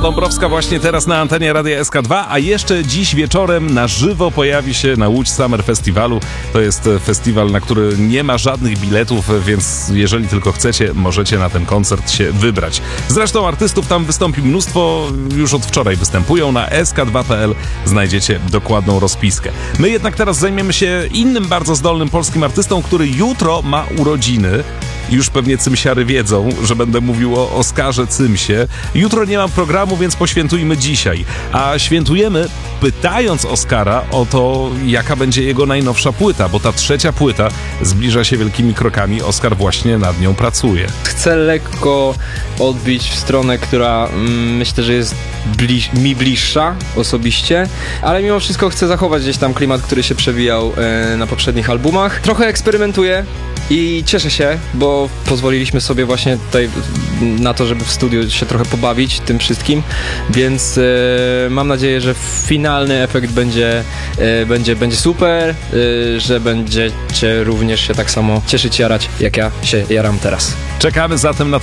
Dąbrowska właśnie teraz na antenie Radia SK2, a jeszcze dziś wieczorem na żywo pojawi się na Łódź Summer Festiwalu. To jest festiwal, na który nie ma żadnych biletów, więc jeżeli tylko chcecie, możecie na ten koncert się wybrać. Zresztą artystów tam wystąpi mnóstwo, już od wczoraj występują. Na sk2.pl znajdziecie dokładną rozpiskę. My jednak teraz zajmiemy się innym bardzo zdolnym polskim artystą, który jutro ma urodziny. Już pewnie cymsiary wiedzą, że będę mówił o Oskarze Cymsie. Jutro nie mam programu, więc poświętujmy dzisiaj. A świętujemy pytając Oskara o to, jaka będzie jego najnowsza płyta, bo ta trzecia płyta zbliża się wielkimi krokami. Oskar właśnie nad nią pracuje. Chcę lekko odbić w stronę, która myślę, że jest mi bliższa osobiście, ale mimo wszystko chcę zachować gdzieś tam klimat, który się przewijał na poprzednich albumach. Trochę eksperymentuję i cieszę się, bo pozwoliliśmy sobie właśnie tutaj na to, żeby w studiu się trochę pobawić tym wszystkim, więc mam nadzieję, że finalny efekt będzie super, że będziecie również się tak samo cieszyć, jarać, jak ja się jaram teraz. Czekamy zatem na